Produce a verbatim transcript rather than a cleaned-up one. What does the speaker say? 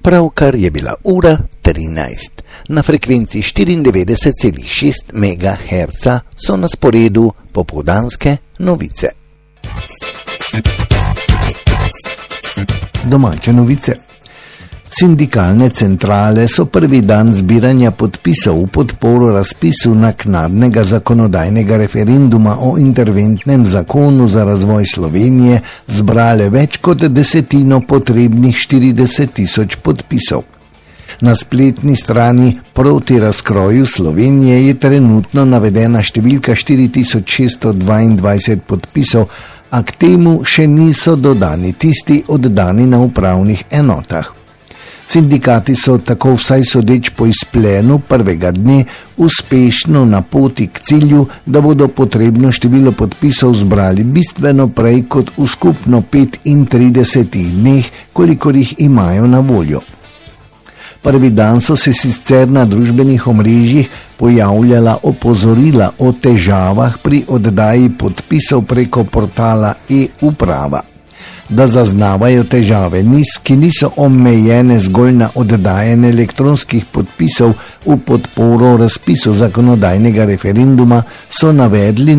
Pravkar je bila ura trinajst. Na frekvenci štiriindevetdeset celih šest megaherca so na sporedu popoldanske novice. Domače novice. Sindikalne centrale so prvi dan zbiranja podpisov v podporo razpisu naknadnega zakonodajnega referenduma o interventnem zakonu za razvoj Slovenije zbrale več kot desetino potrebnih štirideset tisoč podpisov. Na spletni strani Proti razkroju Slovenije je trenutno navedena številka štiri tisoč šeststo dvaindvajset podpisov, a k temu še niso dodani tisti oddani na upravnih enotah. Sindikati so tako vsaj sodeč po izplenu prvega dne uspešno na poti k cilju, da bodo potrebno število podpisov zbrali bistveno prej kot v skupno petintridesetih dneh, kolikor jih imajo na voljo. Prvi dan so se sicer na družbenih omrežjih pojavljala opozorila o težavah pri oddaji podpisov preko portala e-uprava. Da zaznavajo težave, ki niso omejene zgolj na oddajanje elektronskih podpisov v podporo razpisu zakonodajnega referenduma, so navedli